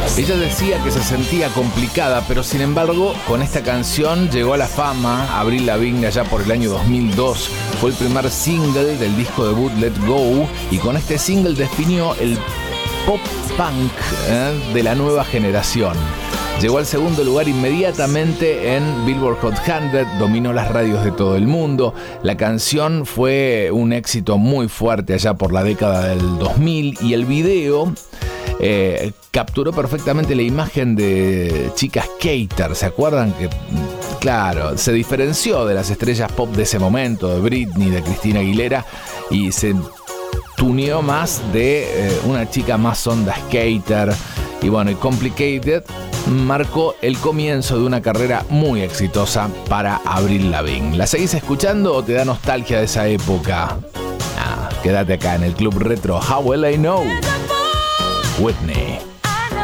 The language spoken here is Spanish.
Ella decía que se sentía complicada, pero sin embargo, con esta canción llegó a la fama. Avril Lavigne allá por el año 2002 fue el primer single del disco debut Let Go, y con este single definió el pop punk de la nueva generación. Llegó al segundo lugar inmediatamente en Billboard Hot 100, dominó las radios de todo el mundo. La canción fue un éxito muy fuerte allá por la década del 2000, y el video capturó perfectamente la imagen de chica skater. ¿Se acuerdan? Que, claro, se diferenció de las estrellas pop de ese momento, de Britney, de Christina Aguilera, y se tuneó más de una chica más onda skater. Y bueno, y Complicated marcó el comienzo de una carrera muy exitosa para Avril Lavigne. ¿La seguís escuchando o te da nostalgia de esa época? Quédate acá en el Club Retro. How Will I Know? Whitney.